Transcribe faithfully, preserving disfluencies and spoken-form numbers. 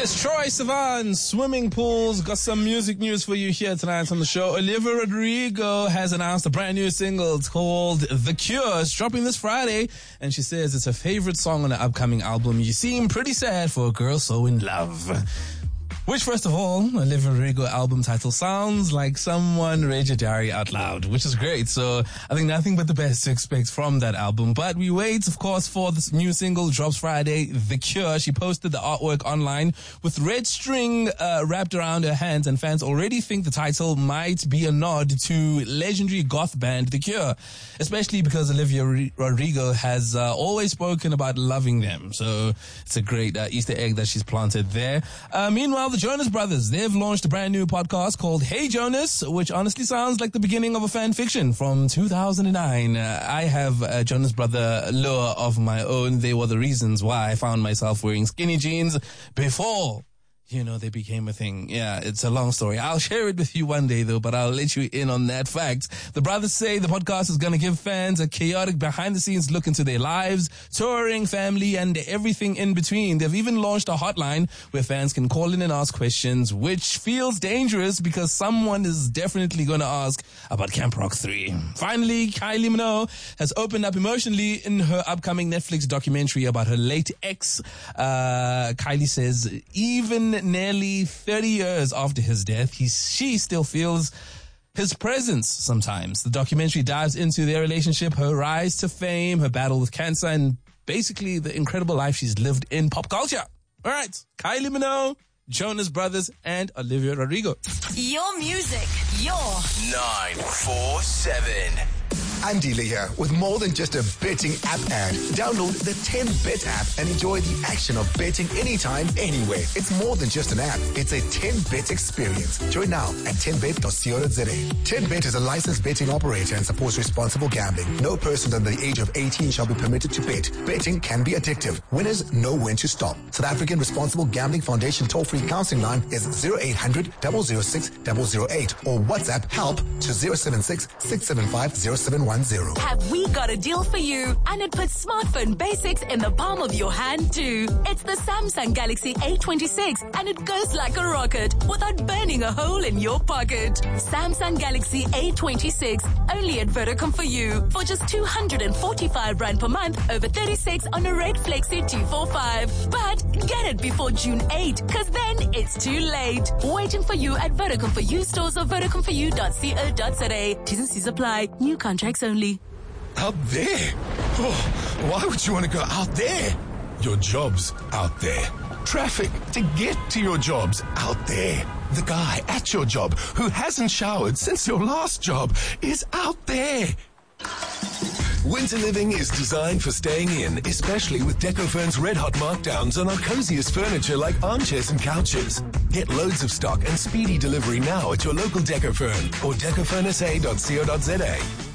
It's Troye Sivan, swimming pools. Got some music news for you here tonight on the show. Olivia Rodrigo has announced a brand new single. It's called The Cure. It's dropping this Friday, and she says it's her favorite song on the upcoming album. You seem pretty sad for a girl so in love. Which, first of all, Olivia Rodrigo album title sounds like someone read your diary out loud, which is great. So I think nothing but the best to expect from that album. But we wait, of course, for this new single. Drops Friday, The Cure. She posted the artwork online with red string uh, wrapped around her hands, and fans already think the title might be a nod to legendary goth band The Cure, especially because Olivia Rodrigo has uh, always spoken about loving them. So it's a great uh, Easter egg that she's planted there. Uh, meanwhile, the Jonas Brothers, they've launched a brand new podcast called Hey Jonas, which honestly sounds like the beginning of a fan fiction from two thousand nine. Uh, I have a Jonas Brother lure of my own. They were the reasons why I found myself wearing skinny jeans before, you know, they became a thing. Yeah, it's a long story. I'll share it with you one day, though, but I'll let you in on that fact. The brothers say the podcast is going to give fans a chaotic behind-the-scenes look into their lives, touring, family, and everything in between. They've even launched a hotline where fans can call in and ask questions, which feels dangerous because someone is definitely going to ask about Camp Rock three. Finally, Kylie Minogue has opened up emotionally in her upcoming Netflix documentary about her late ex. Uh, Kylie says even nearly thirty years after his death, he, she still feels his presence sometimes. The documentary dives into their relationship, her rise to fame, her battle with cancer, and basically the incredible life she's lived in pop culture. All right, Kylie Minogue, Jonas Brothers, and Olivia Rodrigo. Your music, your nine four seven. I'm Dealer here with more than just a betting app ad. Download the ten bet app and enjoy the action of betting anytime, anywhere. It's more than just an app. It's a ten bet experience. Join now at ten bet dot co dot za. ten bet is a licensed betting operator and supports responsible gambling. No person under the age of eighteen shall be permitted to bet. Betting can be addictive. Winners know when to stop. South African Responsible Gambling Foundation toll-free counseling line is zero eight hundred, double oh six, double oh eight or WhatsApp help to zero seven six, six seven five, zero seven one zero. Have we got a deal for you? And it puts smartphone basics in the palm of your hand too. It's the Samsung Galaxy A twenty-six, and it goes like a rocket without burning a hole in your pocket. Samsung Galaxy A twenty-six, only at Vodacom for you for just two hundred forty-five rand per month over thirty-six on a Red Flexi two forty-five. But get it before June eighth, cause then it's too late. Waiting for you at Vodacom for you stores or vodacom for you dot co dot za. T's and C's apply. New contracts only. Out there? Oh, why would you want to go out there? Your job's out there. Traffic to get to your job's out there. The guy at your job who hasn't showered since your last job is out there. Winter living is designed for staying in, especially with Decofurn's red hot markdowns on our coziest furniture like armchairs and couches. Get loads of stock and speedy delivery now at your local Decofurn or decofurn s a dot co dot za.